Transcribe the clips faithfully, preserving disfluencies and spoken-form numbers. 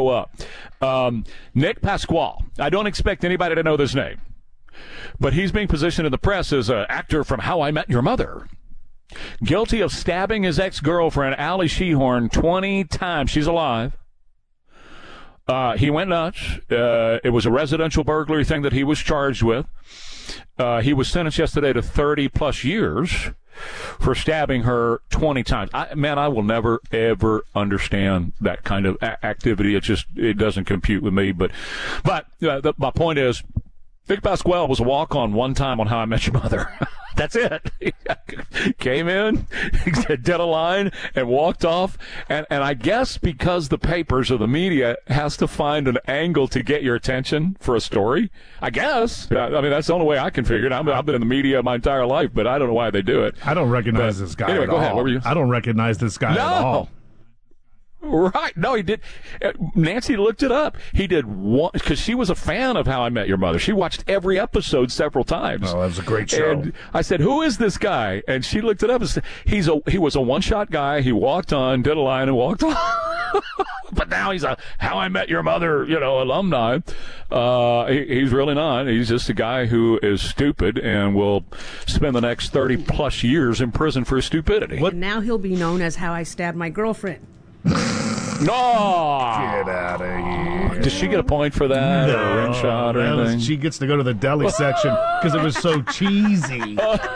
show up. Um, Nick Pasquale. I don't expect anybody to know this name, but he's being positioned in the press as an actor from How I Met Your Mother. Guilty of stabbing his ex-girlfriend, Allie Shehorn, twenty times. She's alive. Uh, he went nuts. Uh, it was a residential burglary thing that he was charged with. Uh, he was sentenced yesterday to thirty-plus years for stabbing her twenty times. I, man, I will never, ever understand that kind of a- activity. It just it doesn't compute with me. But but uh, the, my point is, Nick Pasquale was a walk-on one time on How I Met Your Mother. That's it. Came in, did a line, and walked off. And, and I guess because the papers or the media has to find an angle to get your attention for a story, I guess. I mean, that's the only way I can figure it out. I've been in the media my entire life, but I don't know why they do it. I don't recognize but, this guy anyway, at go all. Ahead. What were you? I don't recognize this guy no. at all. Right. No, he did. Nancy looked it up. He did one, because she was a fan of How I Met Your Mother. She watched every episode several times. Oh, that was a great show. And I said, who is this guy? And she looked it up and said, he's a, he was a one-shot guy. He walked on, did a line, and walked on. But now he's a How I Met Your Mother, you know, alumni. Uh, he, he's really not. He's just a guy who is stupid and will spend the next thirty-plus years in prison for his stupidity. What? And now he'll be known as How I Stabbed My Girlfriend. No! Get out of here. Does she get a point for that? No, or a ring shot or was, anything? she gets to go to the deli section because it was so cheesy.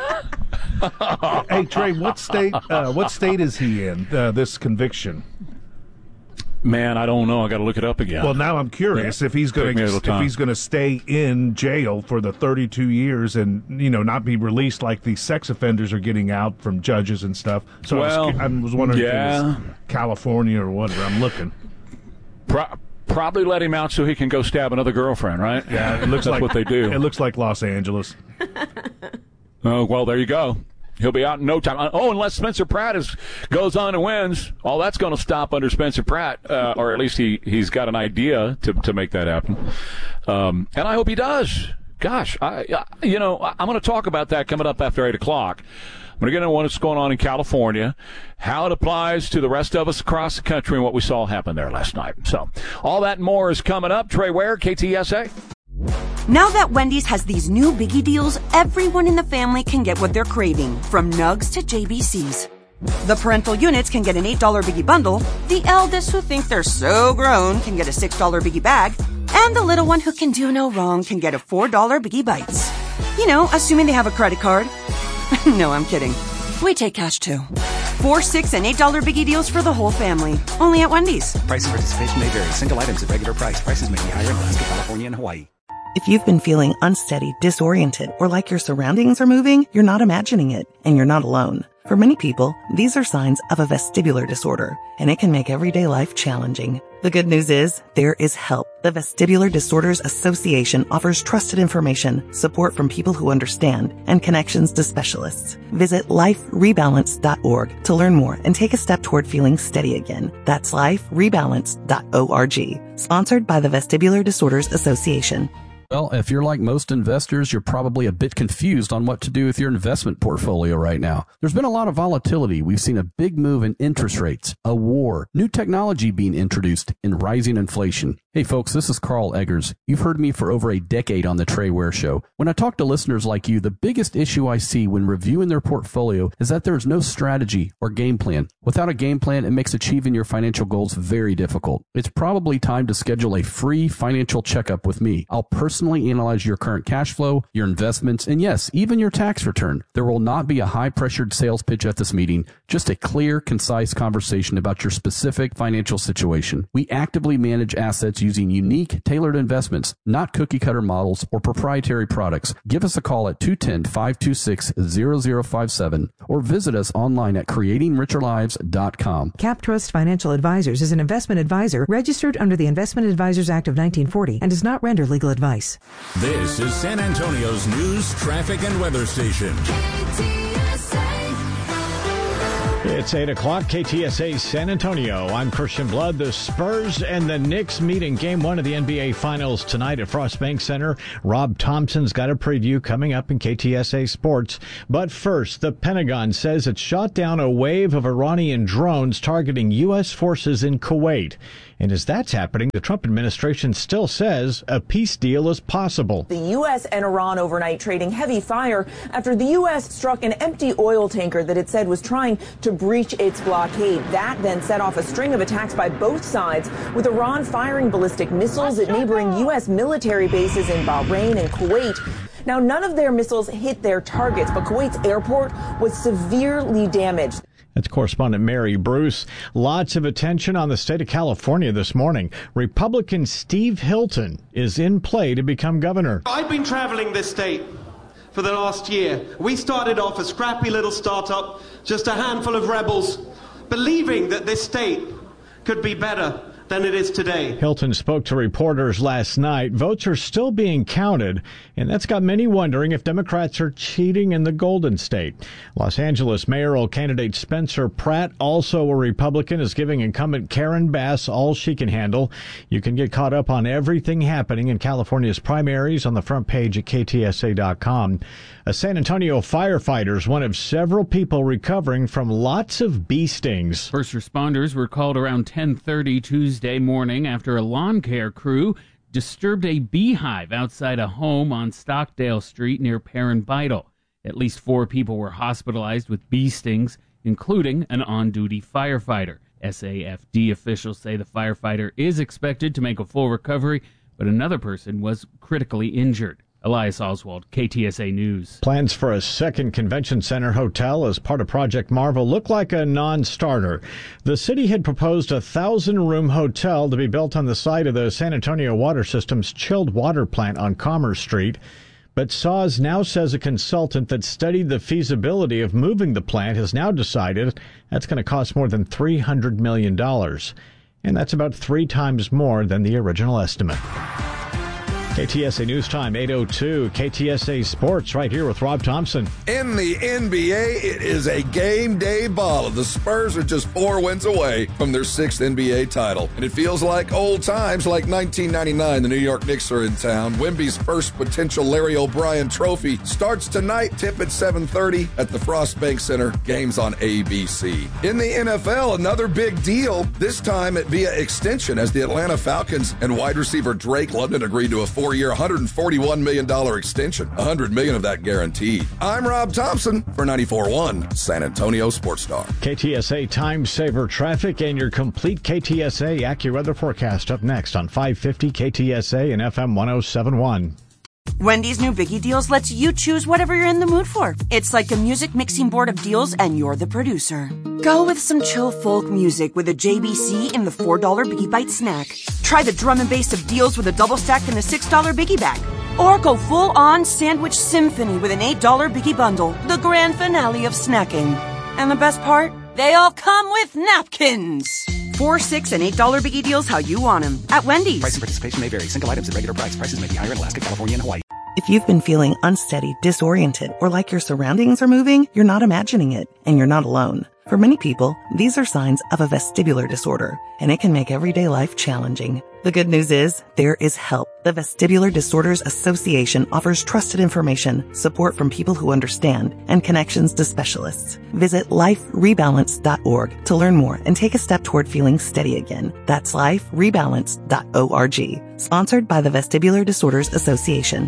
Hey, Trey, what state uh, what state is he in, uh, this conviction? Man, I don't know. I got to look it up again. Well, now I'm curious yeah. if he's going to if he's going to stay in jail for the thirty-two years and, you know, not be released like these sex offenders are getting out from judges and stuff. So well, I, was, I was wondering yeah. if it was California or whatever. I'm looking. Pro- probably let him out so he can go stab another girlfriend, right? Yeah, it looks That's like what they do. It looks like Los Angeles. Oh, well, there you go. He'll be out in no time. Oh, unless Spencer Pratt is, goes on and wins. All that's going to stop under Spencer Pratt, uh, or at least he, he's got an idea to, to make that happen. Um, and I hope he does. Gosh, I, I you know, I'm going to talk about that coming up after eight o'clock. I'm going to get into what's going on in California, how it applies to the rest of us across the country, and what we saw happen there last night. So all that and more is coming up. Trey Ware, K T S A. Now that Wendy's has these new biggie deals, everyone in the family can get what they're craving, from nugs to J B Cs. The parental units can get an eight dollar biggie bundle, the eldest who think they're so grown can get a six dollar biggie bag, and the little one who can do no wrong can get a four dollar biggie bites. You know, assuming they have a credit card. No, I'm kidding. We take cash too. Four, six, and eight dollar biggie deals for the whole family. Only at Wendy's. Price and participation may vary. Single items at regular price. Prices may be higher in Alaska, California, and Hawaii. If you've been feeling unsteady, disoriented, or like your surroundings are moving, you're not imagining it, and you're not alone. For many people, these are signs of a vestibular disorder, and it can make everyday life challenging. The good news is, there is help. The Vestibular Disorders Association offers trusted information, support from people who understand, and connections to specialists. Visit life rebalance dot org to learn more and take a step toward feeling steady again. That's life rebalance dot org. Sponsored by the Vestibular Disorders Association. Well, if you're like most investors, you're probably a bit confused on what to do with your investment portfolio right now. There's been a lot of volatility. We've seen a big move in interest rates, a war, new technology being introduced, and rising inflation. Hey folks, this is Carl Eggers. You've heard me for over a decade on the Trey Ware Show. When I talk to listeners like you, the biggest issue I see when reviewing their portfolio is that there's no strategy or game plan. Without a game plan, it makes achieving your financial goals very difficult. It's probably time to schedule a free financial checkup with me. I'll personally analyze your current cash flow, your investments, and yes, even your tax return. There will not be a high-pressured sales pitch at this meeting, just a clear, concise conversation about your specific financial situation. We actively manage assets using unique, tailored investments, not cookie-cutter models or proprietary products. Give us a call at two one zero, five two six, zero zero five seven or visit us online at creating richer lives dot com. CapTrust Financial Advisors is an investment advisor registered under the Investment Advisors Act of nineteen forty and does not render legal advice. This is San Antonio's news, traffic, and weather station. K T S A. It's eight o'clock, K T S A San Antonio. I'm Christian Blood. The Spurs and the Knicks meet in game one of the N B A Finals tonight at Frost Bank Center. Rob Thompson's got a preview coming up in K T S A Sports. But first, the Pentagon says it shot down a wave of Iranian drones targeting U S forces in Kuwait. And as that's happening, the Trump administration still says a peace deal is possible. The U S and Iran overnight trading heavy fire after the U S struck an empty oil tanker that it said was trying to breach its blockade. That then set off a string of attacks by both sides, with Iran firing ballistic missiles at neighboring U S military bases in Bahrain and Kuwait. Now, none of their missiles hit their targets, but Kuwait's airport was severely damaged. That's correspondent Mary Bruce. Lots of attention on the state of California this morning. Republican Steve Hilton is in play to become governor. I've been traveling this state for the last year. We started off a scrappy little startup, just a handful of rebels, believing that this state could be better than it is today. Hilton spoke to reporters last night. Votes are still being counted, and that's got many wondering if Democrats are cheating in the Golden State. Los Angeles mayoral candidate Spencer Pratt, also a Republican, is giving incumbent Karen Bass all she can handle. You can get caught up on everything happening in California's primaries on the front page at K T S A dot com. A San Antonio firefighter is one of several people recovering from lots of bee stings. First responders were called around ten thirty Tuesday morning after a lawn care crew disturbed a beehive outside a home on Stockdale Street near Perrin Vital. At least four people were hospitalized with bee stings, including an on-duty firefighter. S A F D officials say the firefighter is expected to make a full recovery, but another person was critically injured. Elias Oswald, K T S A News. Plans for a second convention center hotel as part of Project Marvel look like a non-starter. The city had proposed a thousand-room hotel to be built on the site of the San Antonio Water System's chilled water plant on Commerce Street. But S A W S now says a consultant that studied the feasibility of moving the plant has now decided that's going to cost more than three hundred million dollars. And that's about three times more than the original estimate. K T S A News Time, eight oh two. K T S A Sports right here with Rob Thompson. In the N B A, it is a game day ball. The Spurs are just four wins away from their sixth N B A title. And it feels like old times, like nineteen ninety-nine. The New York Knicks are in town. Wemby's first potential Larry O'Brien trophy starts tonight. Tip at seven thirty at the Frost Bank Center. Games on A B C. In the N F L, another big deal, this time via extension, as the Atlanta Falcons and wide receiver Drake London agreed to a four-year, one hundred forty-one million dollars extension, one hundred million dollars of that guaranteed. I'm Rob Thompson for ninety-four point one San Antonio Sports Star. K T S A Time Saver Traffic and your complete K T S A AccuWeather forecast up next on five fifty K T S A and F M one oh seven point one. Wendy's new Biggie Deals lets you choose whatever you're in the mood for. It's like a music mixing board of deals, and you're the producer. Go with some chill folk music with a J B C in the four dollar Biggie Bite snack. Try the drum and bass of deals with a double stack in the six dollar Biggie Bag. Or go full-on sandwich symphony with an eight dollar Biggie Bundle, the grand finale of snacking. And the best part? They all come with napkins. Four, six, and eight dollar Biggie Deals how you want them at Wendy's. Price and participation may vary. Single items at regular price. Prices may be higher in Alaska, California, and Hawaii. If you've been feeling unsteady, disoriented, or like your surroundings are moving, you're not imagining it, and you're not alone. For many people, these are signs of a vestibular disorder, and it can make everyday life challenging. The good news is, there is help. The Vestibular Disorders Association offers trusted information, support from people who understand, and connections to specialists. Visit life rebalance dot org to learn more and take a step toward feeling steady again. That's life rebalance dot org. Sponsored by the Vestibular Disorders Association.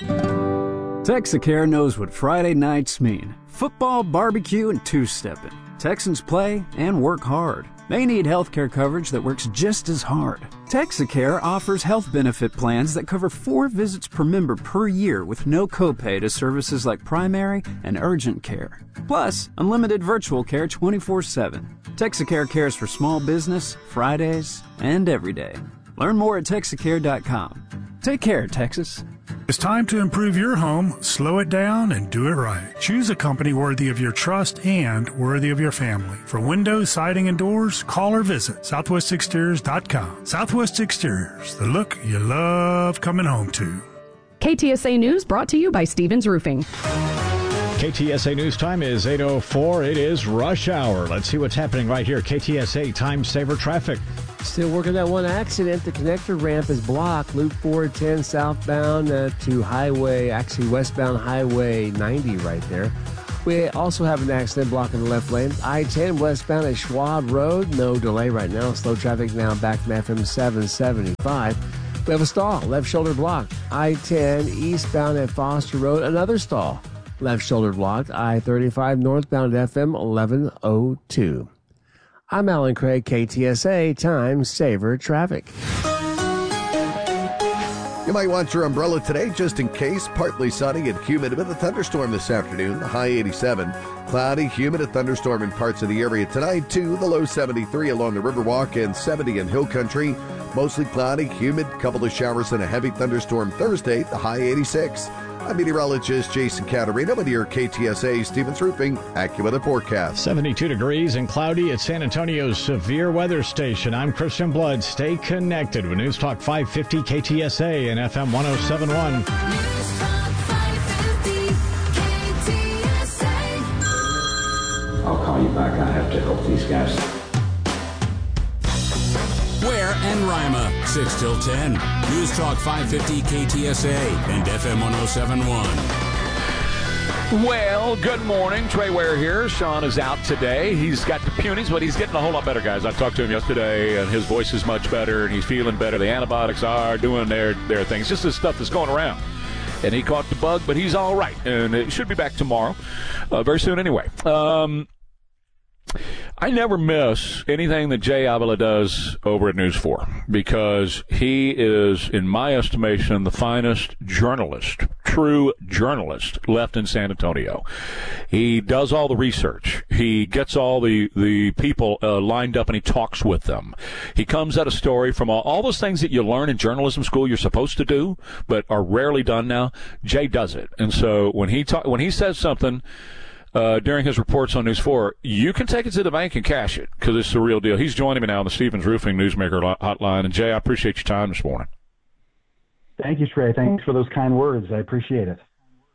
Texacare knows what Friday nights mean. Football, barbecue, and two-stepping. Texans play and work hard. They need healthcare coverage that works just as hard. Texacare offers health benefit plans that cover four visits per member per year with no copay to services like primary and urgent care. Plus, unlimited virtual care twenty-four seven. Texacare cares for small business, Fridays, and every day. Learn more at Texacare dot com. Take care, Texas. It's time to improve your home, slow it down, and do it right. Choose a company worthy of your trust and worthy of your family. For windows, siding, and doors, call or visit southwest exteriors dot com. Southwest Exteriors, the look you love coming home to. K T S A News brought to you by Stevens Roofing. K T S A News Time is eight oh four. It is rush hour. Let's see what's happening right here. K T S A Time Saver Traffic. Still working that one accident. The connector ramp is blocked. Loop four ten southbound uh, to highway, actually westbound Highway ninety right there. We also have an accident blocking the left lane. I ten westbound at Schwab Road. No delay right now. Slow traffic now back from F M seven seventy-five. We have a stall. Left shoulder blocked. I ten eastbound at Foster Road. Another stall. Left shoulder blocked. I thirty-five northbound at F M eleven oh two. I'm Alan Craig, K T S A Time Saver Traffic. You might want your umbrella today just in case. Partly sunny and humid with a thunderstorm this afternoon. The high eighty-seven. Cloudy, humid, a thunderstorm in parts of the area tonight too. The low seventy-three along the Riverwalk and seventy in Hill Country. Mostly cloudy, humid, couple of showers and a heavy thunderstorm Thursday. The high eighty-six. I'm meteorologist Jason Caterina with your K T S A Stevens Roofing AccuWeather forecast. seventy-two degrees and cloudy at San Antonio's severe weather station. I'm Christian Blood. Stay connected with News Talk five fifty K T S A and F M one oh seven point one. News Talk five fifty K T S A. I'll call you back. I have to help these guys. Ware and Rima, six till ten. News Talk five fifty K T S A and F M one oh seven point one. Well, good morning. Trey Ware here. Sean is out today. He's got the punies, but he's getting a whole lot better, guys. I talked to him yesterday, and his voice is much better, and he's feeling better. The antibiotics are doing their, their things. Just this stuff that's going around. And he caught the bug, but he's all right, and it should be back tomorrow, uh, very soon anyway. Um... I never miss anything that Jay Avila does over at News four because he is, in my estimation, the finest journalist, true journalist left in San Antonio. He does all the research. He gets all the, the people uh, lined up and he talks with them. He comes at a story from all, all those things that you learn in journalism school you're supposed to do but are rarely done now. Jay does it. And so when he ta- when he says something, Uh, during his reports on News four, you can take it to the bank and cash it because it's the real deal. He's joining me now on the Stevens Roofing Newsmaker hotline. And, Jay, I appreciate your time this morning. Thank you, Trey. Thanks for those kind words. I appreciate it.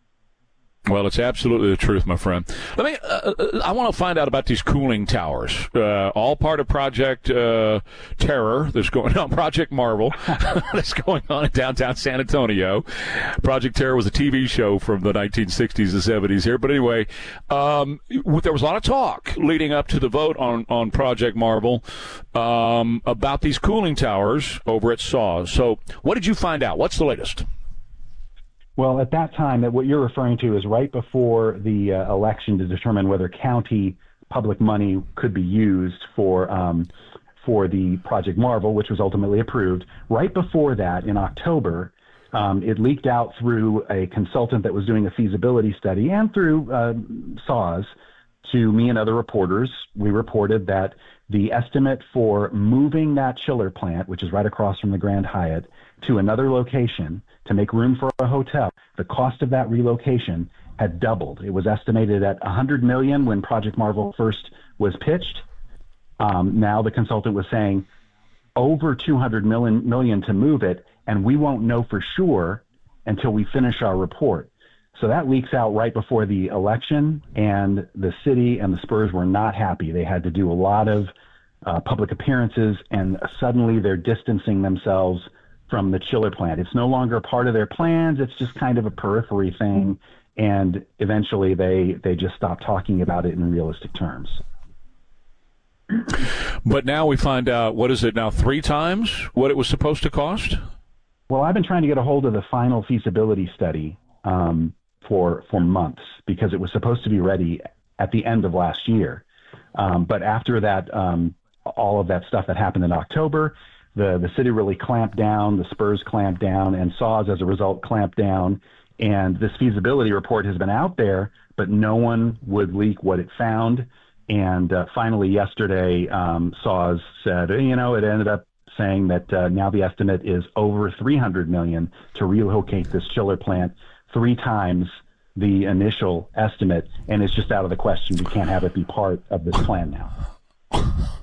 Well, it's absolutely the truth, my friend. Let me. Uh, I want to find out about these cooling towers. Uh, all part of Project uh, Terror that's going on, Project Marvel that's going on in downtown San Antonio. Project Terror was a T V show from the nineteen sixties and seventies here. But anyway, um, there was a lot of talk leading up to the vote on, on Project Marvel um, about these cooling towers over at S A W S. So what did you find out? What's the latest? Well, at that time, that what you're referring to is right before the uh, election to determine whether county public money could be used for um, for the Project Marvel, which was ultimately approved. Right before that, in October, um, it leaked out through a consultant that was doing a feasibility study and through uh, S A W S to me and other reporters. We reported that the estimate for moving that chiller plant, which is right across from the Grand Hyatt, to another location to make room for a hotel, the cost of that relocation had doubled. It was estimated at one hundred million dollars when Project Marvel first was pitched. Um, now the consultant was saying over two hundred million million to move it, and we won't know for sure until we finish our report. So that leaks out right before the election, and the city and the Spurs were not happy. They had to do a lot of uh, public appearances, and suddenly they're distancing themselves from the chiller plant. It's no longer part of their plans. It's just kind of a periphery thing. And eventually they, they just stopped talking about it in realistic terms. But now we find out, what is it now, three times what it was supposed to cost? Well, I've been trying to get a hold of the final feasibility study um, for, for months because it was supposed to be ready at the end of last year. Um, but after that, um, all of that stuff that happened in October, The the city really clamped down, the Spurs clamped down, and S A W S, as a result, clamped down. And this feasibility report has been out there, but no one would leak what it found. And uh, finally, yesterday, um, S A W S said, you know, it ended up saying that uh, now the estimate is over three hundred million dollars to relocate this chiller plant, three times the initial estimate. And it's just out of the question. We can't have it be part of this plan now.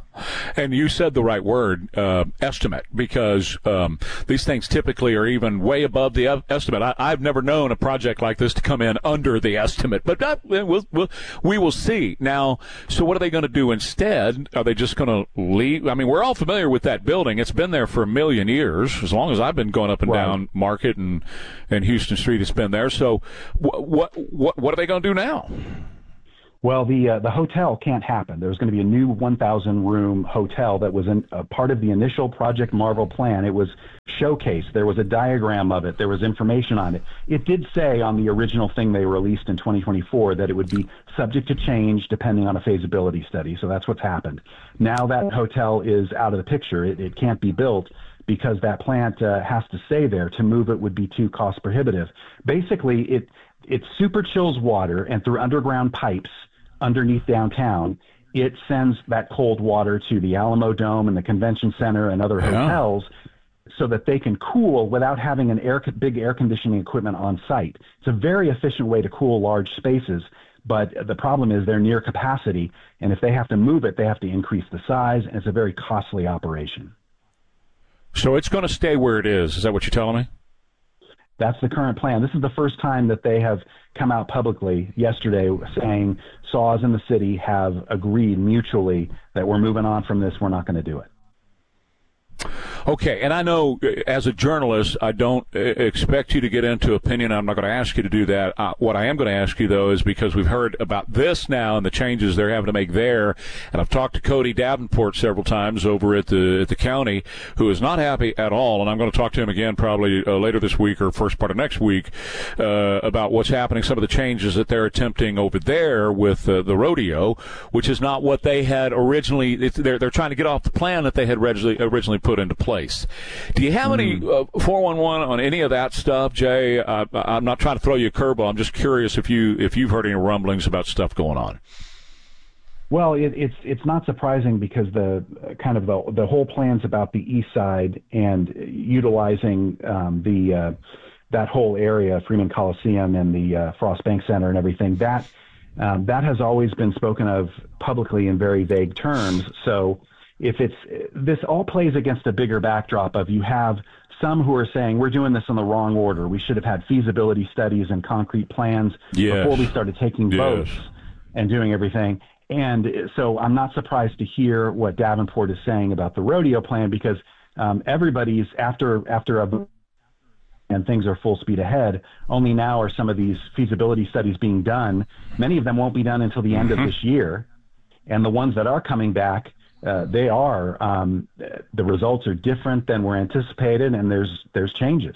And you said the right word, uh, estimate, because um, these things typically are even way above the e- estimate. I, I've never known a project like this to come in under the estimate, but that, we'll, we'll, we will see. Now, so what are they going to do instead? Are they just going to leave? I mean, we're all familiar with that building. It's been there for a million years. As long as I've been going up and Right. down Market and, and Houston Street, it's been there. So what what what, what are they going to do now? Well, the uh, the hotel can't happen. There's going to be a new one thousand room hotel that was in, uh, part of the initial Project Marvel plan. It was showcased. There was a diagram of it. There was information on it. It did say on the original thing they released in twenty twenty-four that it would be subject to change depending on a feasibility study. So that's what's happened. Now that hotel is out of the picture. It, it can't be built because that plant uh, has to stay there. To move it would be too cost prohibitive. Basically, it it super chills water, and through underground pipes underneath downtown, it sends that cold water to the Alamo Dome and the Convention Center and other Yeah. hotels so that they can cool without having an air, big air conditioning equipment on site. It's a very efficient way to cool large spaces, but the problem is they're near capacity, and if they have to move it, they have to increase the size, and it's a very costly operation. So it's going to stay where it is. Is that what you're telling me? That's the current plan. This is the first time that they have come out publicly yesterday saying S A Ws in the city have agreed mutually that we're moving on from this. We're not going to do it. Okay, and I know uh, as a journalist, I don't uh, expect you to get into opinion. I'm not going to ask you to do that. Uh, what I am going to ask you, though, is because we've heard about this now and the changes they're having to make there, and I've talked to Cody Davenport several times over at the at the county, who is not happy at all, and I'm going to talk to him again probably uh, later this week or first part of next week uh, about what's happening, some of the changes that they're attempting over there with uh, the rodeo, which is not what they had originally. It's, they're they're trying to get off the plan that they had originally originally put into place. Do you have any uh, four one one on any of that stuff, Jay? Uh, I'm not trying to throw you a curveball. I'm just curious if you if you've heard any rumblings about stuff going on. Well, it, it's it's not surprising because the uh, kind of the the whole plan's about the east side and utilizing um, the uh, that whole area, Freeman Coliseum and the uh, Frost Bank Center and everything. That um, that has always been spoken of publicly in very vague terms. So if it's this all plays against a bigger backdrop of you have some who are saying we're doing this in the wrong order. We should have had feasibility studies and concrete plans Yes. before we started taking Yes. votes and doing everything. And so I'm not surprised to hear what Davenport is saying about the rodeo plan because um, everybody's after after a and things are full speed ahead. Only now are some of these feasibility studies being done. Many of them won't be done until the end Mm-hmm. of this year. And the ones that are coming back, uh, they are, um, the results are different than were anticipated, and there's there's changes.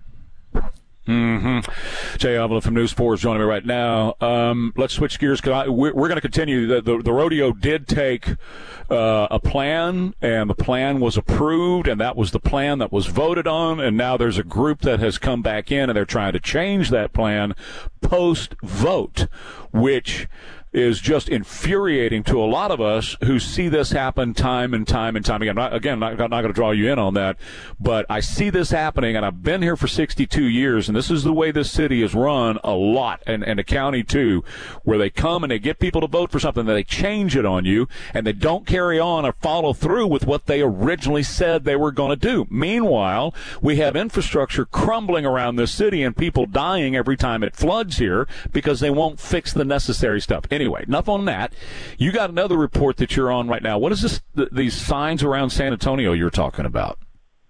Mm-hmm. Jay Avila from News four is joining me right now. Um, let's switch gears. Cause I, we're, we're going to continue. The, the, the rodeo did take uh, a plan, and the plan was approved, and that was the plan that was voted on, and now there's a group that has come back in, and they're trying to change that plan post-vote, which is just infuriating to a lot of us who see this happen time and time and time again. Not, again, not, not going to draw you in on that, but I see this happening, and I've been here for sixty-two years, and this is the way this city is run a lot, and, and the county too, where they come and they get people to vote for something, and they change it on you, and they don't carry on or follow through with what they originally said they were going to do. Meanwhile, we have infrastructure crumbling around this city and people dying every time it floods here because they won't fix the necessary stuff. Anyway, enough on that. You got another report that you're on right now. What is this? Th- these signs around San Antonio you're talking about?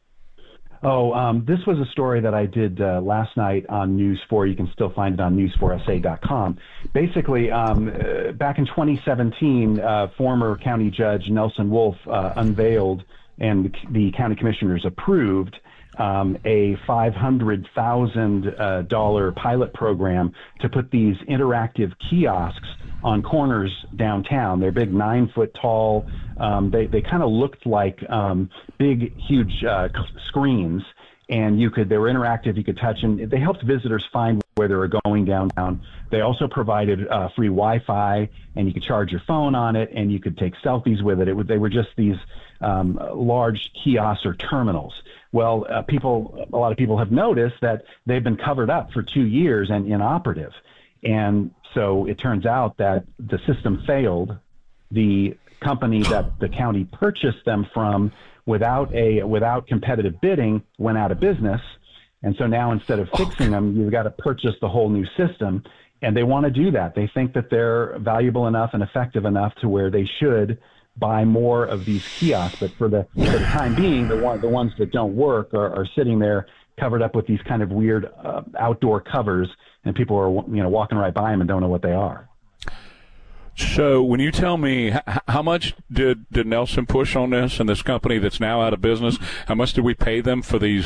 Oh, um, this was a story that I did uh, last night on News four. You can still find it on news four s a dot com. Basically, um, uh, back in twenty seventeen, uh, former county judge Nelson Wolf uh, unveiled and the county commissioners approved um, a five hundred thousand dollars uh, pilot program to put these interactive kiosks on corners downtown. They're big, nine foot tall. Um, they they kind of looked like um, big, huge uh, screens, and you could they were interactive. You could touch, and they helped visitors find where they were going downtown. They also provided uh, free Wi-Fi, and you could charge your phone on it, and you could take selfies with it. It was, they were just these um, large kiosks or terminals. Well, uh, people, a lot of people have noticed that they've been covered up for two years and inoperative. And so it turns out that the system failed. The company that the county purchased them from without a without competitive bidding went out of business. And so now instead of fixing them, you've got to purchase the whole new system. And they want to do that. They think that they're valuable enough and effective enough to where they should buy more of these kiosks. But for the, for the time being, the, one, the ones that don't work are, are sitting there covered up with these kind of weird uh, outdoor covers, and people are you know walking right by them and don't know what they are. So when you tell me h- how much did, did Nelson push on this and this company that's now out of business, how much did we pay them for these